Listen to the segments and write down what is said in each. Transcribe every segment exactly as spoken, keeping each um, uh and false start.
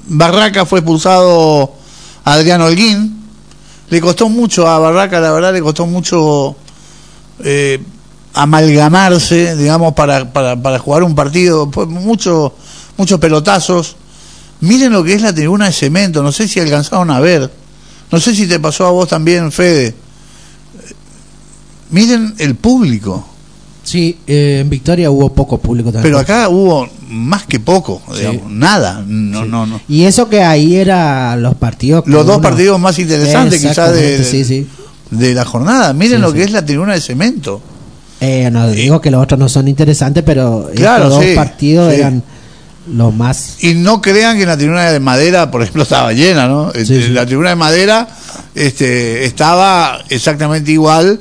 Barraca fue expulsado a Adrián Holguín. Le costó mucho a Barraca, la verdad, le costó mucho eh, amalgamarse, digamos, para, para, para jugar un partido. Mucho, muchos pelotazos. Miren lo que es la tribuna de cemento, no sé si alcanzaron a ver. No sé si te pasó a vos también, Fede. Miren el público. Sí, eh, en Victoria hubo poco público también. Pero acá hubo más que poco, digamos, sí. nada. No, sí. no, no. Y eso que ahí eran los partidos. Los dos uno... partidos más interesantes quizás de, de, sí, sí. de la jornada. Miren sí, lo sí. que es la tribuna de cemento. Eh, no digo que los otros no son interesantes, pero claro, estos sí, dos partidos sí. eran los más. Y no crean que la tribuna de madera, por ejemplo, estaba llena, ¿no? Sí, este, sí. La tribuna de madera este, estaba exactamente igual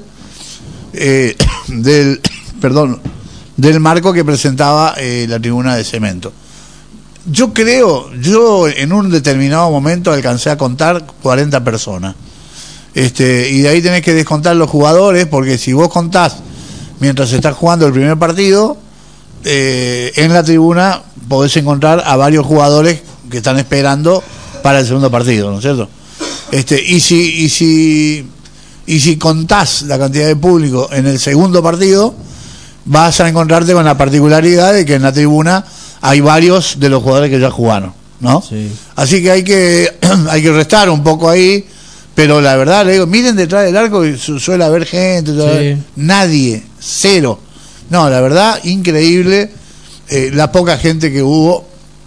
eh, del... perdón, del marco que presentaba eh, la tribuna de cemento. Yo creo, yo en un determinado momento alcancé a contar cuarenta personas. Este, y de ahí tenés que descontar los jugadores, porque si vos contás mientras estás jugando el primer partido, eh, en la tribuna podés encontrar a varios jugadores que están esperando para el segundo partido, ¿no es cierto? Este, y si, y si, y si contás la cantidad de público en el segundo partido, vas a encontrarte con la particularidad de que en la tribuna hay varios de los jugadores que ya jugaron, ¿no? Sí. Así que hay que hay que restar un poco ahí, pero la verdad, le digo, miren detrás del arco y su, suele haber gente, sí. nadie, cero. No, la verdad, increíble eh, la poca gente que hubo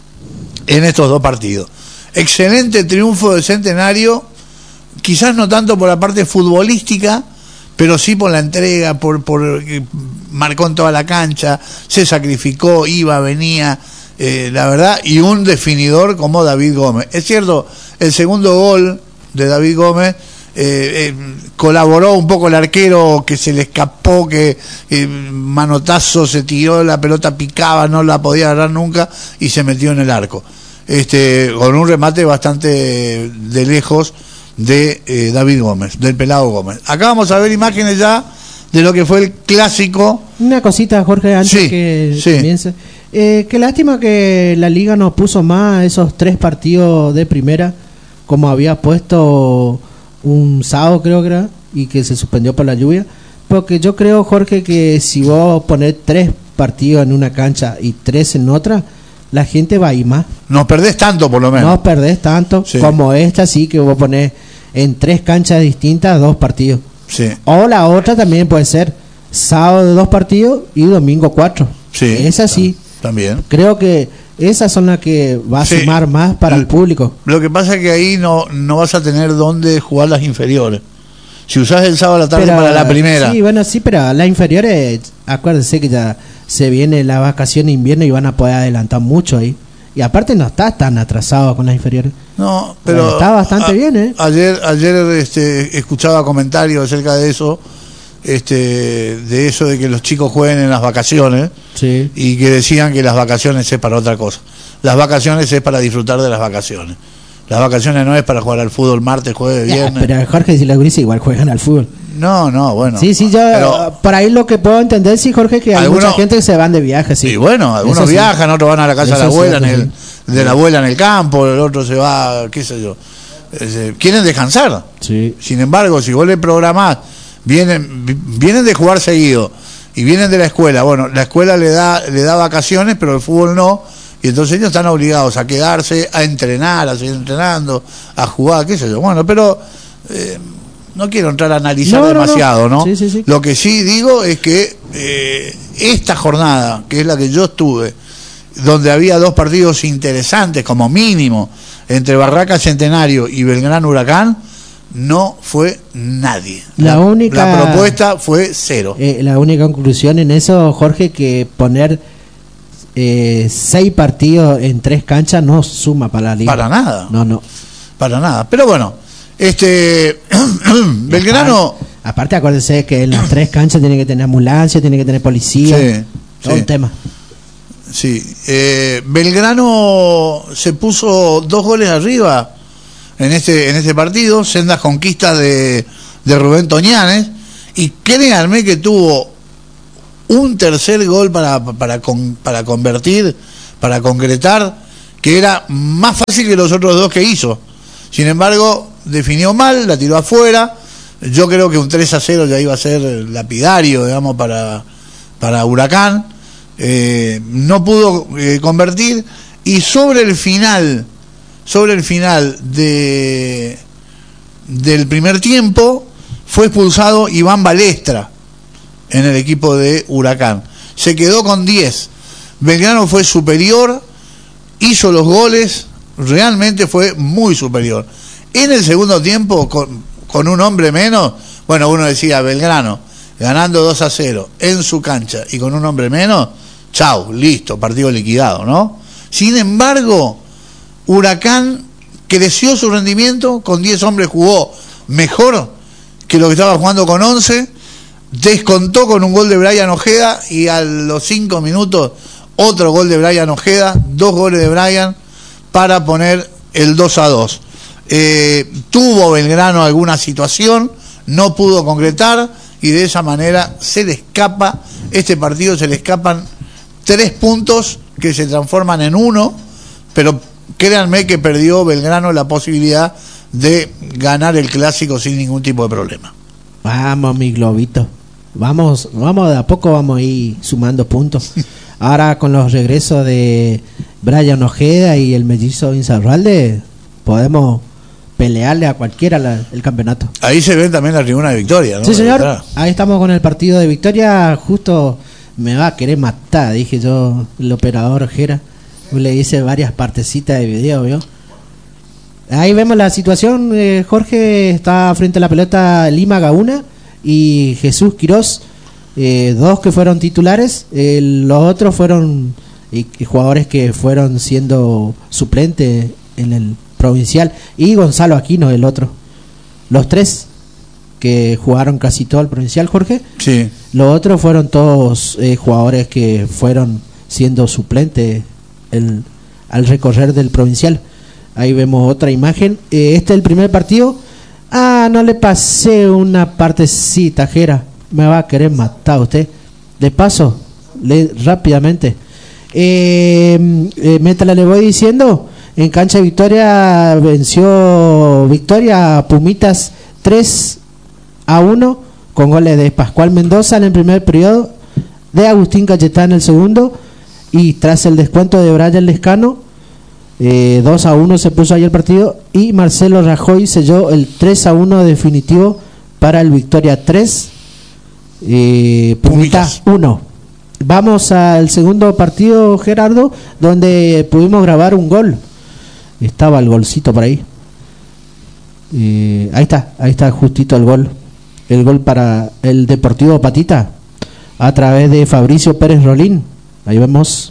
en estos dos partidos. Excelente triunfo de Centenario, quizás no tanto por la parte futbolística, pero sí por la entrega, por, por eh, marcó en toda la cancha, se sacrificó, iba, venía, eh, la verdad, y un definidor como David Gómez. Es cierto, el segundo gol de David Gómez eh, eh, colaboró un poco el arquero, que se le escapó, que eh, manotazo, se tiró, la pelota picaba, no la podía agarrar nunca y se metió en el arco. Este, con un remate bastante de lejos de eh, David Gómez, del pelado Gómez. Acá vamos a ver imágenes ya de lo que fue el clásico. Una cosita, Jorge, antes sí, que sí. comience. Eh, qué lástima que la liga no puso más esos tres partidos de primera, como había puesto un sábado, creo que era, y que se suspendió por la lluvia. Porque yo creo, Jorge, que si vos ponés tres partidos en una cancha y tres en otra, la gente va a ir más. No perdés tanto, por lo menos. No perdés tanto sí. como esta, sí, que vos ponés en tres canchas distintas dos partidos. Sí. O la otra también puede ser sábado dos partidos y domingo cuatro. Sí. Esa sí. También. Creo que esas son las que va a sí. sumar más para el, el público. Lo que pasa es que ahí no, no vas a tener dónde jugar las inferiores. Si usás el sábado a la tarde pero, para la primera. Sí, bueno, sí, pero las inferiores, acuérdense que ya se viene la vacación de invierno y van a poder adelantar mucho ahí. Y aparte no está tan atrasado con las inferiores. No, pero está bastante a, bien, ¿eh? Ayer ayer este escuchaba comentarios acerca de eso, este de eso de que los chicos jueguen en las vacaciones. Sí. Y que decían que las vacaciones es para otra cosa. Las vacaciones es para disfrutar de las vacaciones. Las vacaciones no es para jugar al fútbol martes, jueves, viernes. Ya, pero Jorge y la Gris igual juegan al fútbol. No, no, bueno. Sí, sí, yo pero, por ahí lo que puedo entender, sí, Jorge, que hay algunos, mucha gente que se van de viaje, sí. Y bueno, algunos eso viajan, sí. otros van a la casa eso de la abuela, sí, en el, sí. de la abuela en el campo, el otro se va, qué sé yo. Eh, quieren descansar. Sí. Sin embargo, si vos le programás, vienen, vienen de jugar seguido y vienen de la escuela. Bueno, la escuela le da, le da vacaciones, pero el fútbol no. Y entonces ellos están obligados a quedarse, a entrenar, a seguir entrenando, a jugar, qué sé yo. Bueno, pero eh, no quiero entrar a analizar no, demasiado, ¿no? ¿no? Sí, sí, sí. Lo que sí digo es que eh, esta jornada, que es la que yo estuve, donde había dos partidos interesantes como mínimo, entre Barraca Centenario y Belgrano Huracán, no fue nadie. La, la única la propuesta fue cero. Eh, la única conclusión en eso, Jorge, que poner eh, seis partidos en tres canchas no suma para la liga. Para nada. No, no. Para nada. Pero bueno, este Belgrano. Aparte, aparte, acuérdense que en las tres canchas tiene que tener ambulancia, tiene que tener policía. Sí, todo sí. un tema. Sí. Eh, Belgrano se puso dos goles arriba en este en este partido, sendas conquistas de, de Rubén Toñanes, y créanme que tuvo un tercer gol para para con, para convertir, para concretar, que era más fácil que los otros dos que hizo. Sin embargo, definió mal, la tiró afuera. Yo creo que un tres a cero ya iba a ser lapidario, digamos, para, para Huracán. Eh, no pudo eh, convertir, y sobre el final, sobre el final de del primer tiempo, fue expulsado Iván Balestra en el equipo de Huracán. Se quedó con diez. Belgrano fue superior, hizo los goles, realmente fue muy superior. En el segundo tiempo, con, con un hombre menos, bueno, uno decía, Belgrano ganando dos a cero en su cancha y con un hombre menos, chau, listo, partido liquidado, ¿no? Sin embargo, Huracán creció su rendimiento, con diez hombres jugó mejor que lo que estaba jugando con once, descontó con un gol de Brian Ojeda, y a los cinco minutos otro gol de Brian Ojeda, dos goles de Brian para poner el dos a dos. Eh, tuvo Belgrano alguna situación, no pudo concretar, y de esa manera se le escapa este partido, se le escapan tres puntos que se transforman en uno, pero créanme que perdió Belgrano la posibilidad de ganar el clásico sin ningún tipo de problema. Vamos, mi globito, vamos, vamos de a poco, vamos a ir sumando puntos. Ahora con los regresos de Brian Ojeda y el mellizo Insaurralde, podemos pelearle a cualquiera la, el campeonato. Ahí se ve también la tribuna de Victoria, ¿no? Sí, señor. Ahí estamos con el partido de Victoria. Justo me va a querer matar, dije yo, el operador Ojera. Le hice varias partecitas de video, ¿vio? Ahí vemos la situación. eh, Jorge está frente a la pelota Lima Gauna y Jesús Quirós, eh, dos que fueron titulares. Eh, los otros fueron eh, jugadores que fueron siendo suplentes en el provincial, y Gonzalo Aquino, el otro. Los tres que jugaron casi todo el provincial, Jorge. Sí. Los otros fueron todos eh, jugadores que fueron siendo suplentes el, al recorrer del provincial. Ahí vemos otra imagen. Eh, este es el primer partido. Ah, no le pasé una partecita, Jera. Me va a querer matar usted. De paso, le, rápidamente. Eh, eh, mientras le voy diciendo, en cancha de Victoria venció Victoria a Pumitas tres a uno con goles de Pascual Mendoza en el primer periodo, de Agustín Cayetán en el segundo, y tras el descuento de Brian Lescano, eh, dos a uno se puso ahí el partido, y Marcelo Rajoy selló el tres a uno definitivo para el Victoria tres, eh, Pumitas uno. Vamos al segundo partido, Gerardo, donde pudimos grabar un gol. Estaba el golcito por ahí. Eh, ahí está, ahí está justito el gol. El gol para el Deportivo Patita a través de Fabricio Pérez Rolín. Ahí vemos.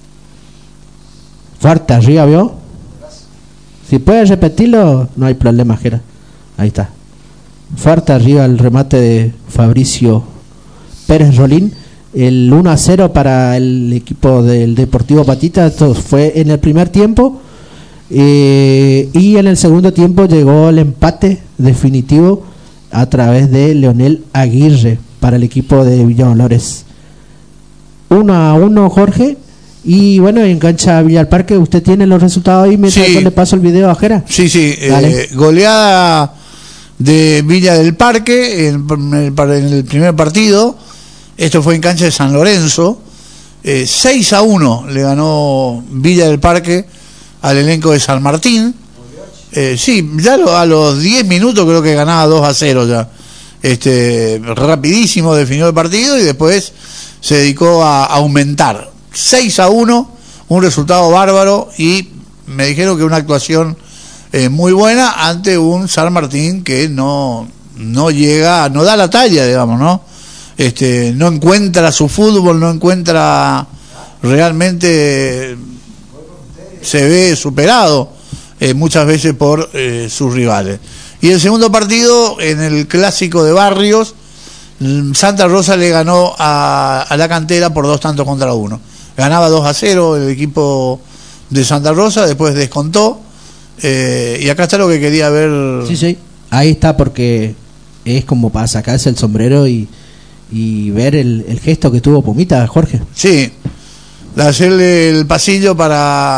Fuerte arriba, ¿vio? Si puedes repetirlo, no hay problema, Jera. Ahí está. Fuerte arriba el remate de Fabricio Pérez Rolín. El uno a cero para el equipo del Deportivo Patita. Esto fue en el primer tiempo. Eh, y en el segundo tiempo llegó el empate definitivo a través de Leonel Aguirre para el equipo de Villa Dolores. Uno a uno, Jorge. Y bueno, en cancha Villa del Parque, ¿usted tiene los resultados ahí mientras sí. yo le paso el video a Jera? Sí, sí. Eh, goleada de Villa del Parque en, en, el, en el primer partido. Esto fue en cancha de San Lorenzo. Eh, seis a uno le ganó Villa del Parque al elenco de San Martín. Eh, sí, ya lo, a los diez minutos creo que ganaba dos a cero ya. Este, rapidísimo definió el partido y después se dedicó a, a aumentar. seis a uno, un resultado bárbaro, y me dijeron que una actuación eh, muy buena ante un San Martín que no, no llega, no da la talla, digamos, ¿no? Este, no encuentra su fútbol, no encuentra realmente, se ve superado eh, muchas veces por eh, sus rivales. Y el segundo partido, en el clásico de Barrios, Santa Rosa le ganó a, a la Cantera por dos tantos contra uno. Ganaba dos a cero el equipo de Santa Rosa, después descontó, eh, y acá está lo que quería ver. Sí, sí, ahí está, porque es como para sacarse el sombrero y, y ver el, el gesto que tuvo Pumita, Jorge. Sí, hacerle el pasillo para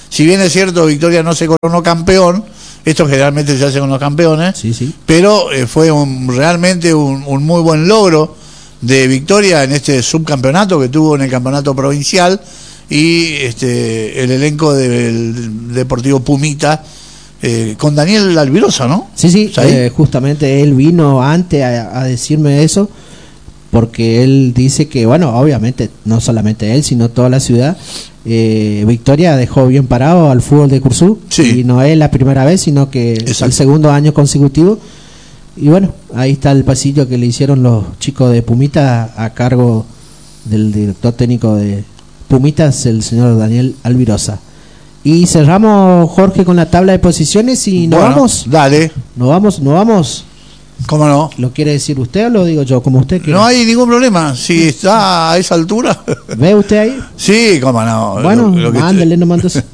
Si bien es cierto, Victoria no se coronó campeón, esto generalmente se hace con los campeones, sí, sí. pero eh, fue un, realmente un, un muy buen logro de Victoria en este subcampeonato que tuvo en el campeonato provincial, y este el elenco del Deportivo Pumita, eh, con Daniel Albirosa, ¿no? Sí, sí, eh, justamente él vino antes a, a decirme eso, porque él dice que, bueno, obviamente, no solamente él, sino toda la ciudad, eh, Victoria dejó bien parado al fútbol de Curzú, sí. Y no es la primera vez, sino que Exacto. es el segundo año consecutivo. Y bueno, ahí está el pasillo que le hicieron los chicos de Pumita a cargo del director técnico de Pumitas, el señor Daniel Albirosa. Y cerramos, Jorge, con la tabla de posiciones y nos bueno, vamos. Dale. Nos vamos, nos vamos. ¿Cómo no? ¿Lo quiere decir usted o lo digo yo? Como usted quiera. No hay ningún problema. Si está a esa altura. ¿Ve usted ahí? Sí, cómo no. Bueno, lo, lo mándele te... nomás entonces.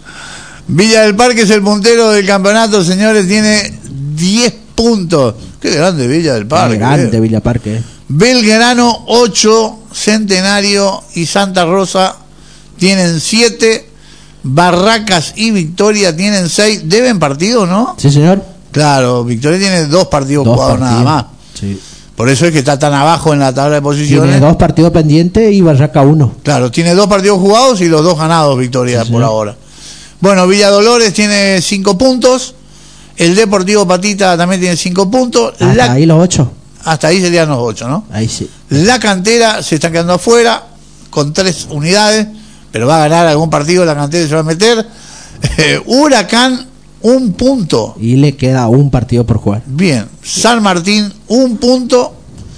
Villa del Parque es el puntero del campeonato, señores. Tiene diez puntos. Qué grande Villa del Parque. Qué grande eh. Villa Parque. Eh. Belgrano ocho, Centenario y Santa Rosa tienen siete, Barracas y Victoria tienen seis. ¿Deben partido, no? Sí, señor. Claro, Victoria tiene dos partidos dos jugados partidos. Nada más. Sí. Por eso es que está tan abajo en la tabla de posiciones. Tiene dos partidos pendientes y Barraca uno. Claro, tiene dos partidos jugados y los dos ganados Victoria sí, por ahora. Bueno, Villa Dolores tiene cinco puntos. El Deportivo Patita también tiene cinco puntos. Hasta la... ahí los ocho. Hasta ahí serían los ocho, ¿no? Ahí sí. La Cantera se está quedando afuera con tres unidades, pero va a ganar algún partido, la Cantera se va a meter. Eh, Huracán, un punto. Y le queda un partido por jugar. Bien. San Martín, un punto.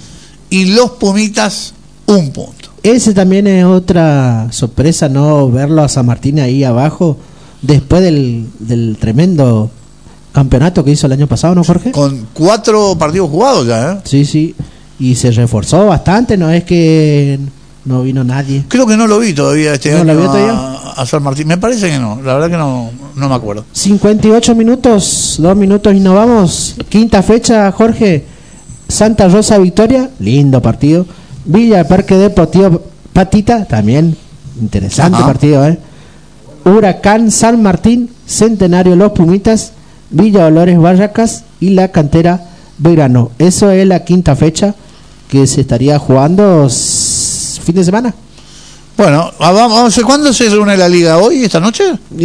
Y los Pumitas, un punto. Ese también es otra sorpresa, ¿no? Verlo a San Martín ahí abajo, después del, del tremendo campeonato que hizo el año pasado, ¿no, Jorge? Con cuatro partidos jugados ya, ¿eh? Sí, sí. Y se reforzó bastante, no es que no vino nadie. Creo que no lo vi todavía este ¿No año lo vio todavía? A, a San Martín. Me parece que no, la verdad que no, no me acuerdo. cincuenta y ocho minutos, dos minutos y nos vamos. Quinta fecha, Jorge. Santa Rosa Victoria, lindo partido. Villa Parque Deportivo Patita, también interesante Ajá. partido, ¿eh? Huracán San Martín, Centenario Los Pumitas, Villa Dolores Barracas y la Cantera Belgrano. Eso es la quinta fecha que se estaría jugando s- fin de semana. Bueno, vamos, ¿cuándo se reúne la liga? ¿Hoy, esta noche?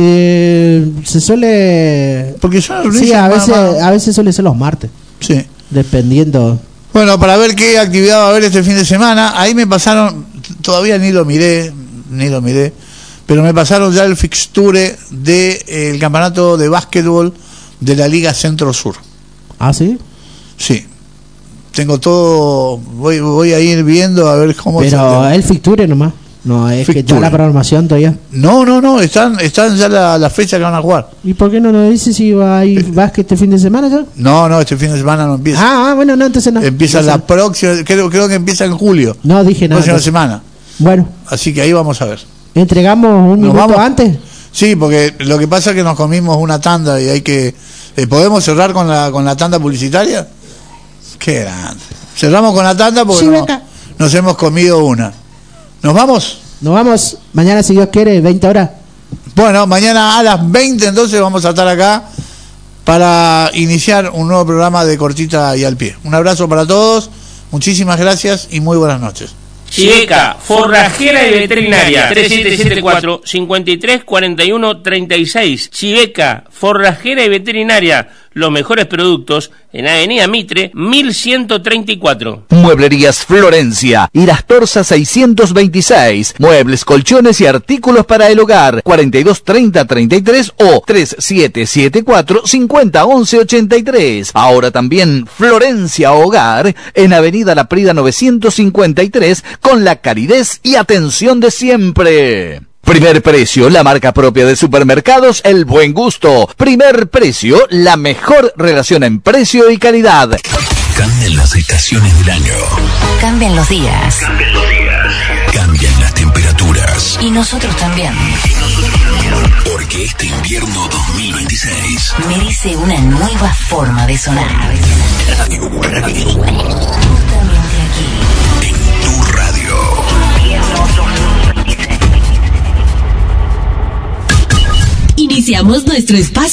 Eh, se suele... Porque yo sí, a veces, a veces suele ser los martes. Sí. Dependiendo. Bueno, para ver qué actividad va a haber este fin de semana, ahí me pasaron, todavía ni lo miré, ni lo miré, pero me pasaron ya el fixture del de, campeonato de básquetbol de la Liga Centro Sur. ¿Ah, sí? Sí. Tengo todo, voy voy a ir viendo a ver cómo... Pero el fixture nomás, no es fixture. Que ya la programación todavía. No, no, no, están están ya las la fechas que van a jugar. ¿Y por qué no nos dice si va a ir eh, básquet este fin de semana ya? No, no, este fin de semana no empieza. Ah, ah bueno, no, entonces no. Empieza no la sé. próxima, creo, creo que empieza en julio. No dije nada. Próxima semana. Bueno. Así que ahí vamos a ver. ¿Entregamos un minuto vamos? antes? Sí, porque lo que pasa es que nos comimos una tanda y hay que... Eh, ¿Podemos cerrar con la con la tanda publicitaria? Qué grande. Cerramos con la tanda porque sí, no, nos hemos comido una. ¿Nos vamos? Nos vamos. Mañana, si Dios quiere, veinte horas. Bueno, mañana a las veinte entonces vamos a estar acá para iniciar un nuevo programa de Cortita y al Pie. Un abrazo para todos, muchísimas gracias y muy buenas noches. Chiveca, forrajera y veterinaria, tres siete siete cuatro, cinco tres cuatro uno tres seis. Chiveca, forrajera y veterinaria, los mejores productos en Avenida Mitre, mil ciento treinta y cuatro. Mueblerías Florencia, Irastorza seiscientos veintiséis. Muebles, colchones y artículos para el hogar. cuarenta y dos treinta treinta y tres o tres siete siete cuatro cincuenta once ochenta y tres. Ahora también Florencia Hogar en Avenida La Prida novecientos cincuenta y tres con la calidez y atención de siempre. Primer Precio, la marca propia de supermercados El Buen Gusto. Primer Precio, la mejor relación en precio y calidad. Cambian las estaciones del año. Cambian los días. Cambian los días. Cambian las temperaturas. Y nosotros también. Porque este invierno dos mil veintiséis merece una nueva forma de sonar. Radio, radio. Justamente aquí. En tu radio. Iniciamos nuestro espacio